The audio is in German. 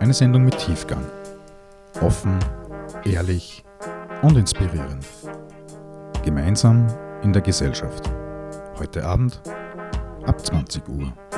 Eine Sendung mit Tiefgang. Offen, ehrlich und inspirierend. Gemeinsam in der Gesellschaft. Heute Abend ab 20 Uhr.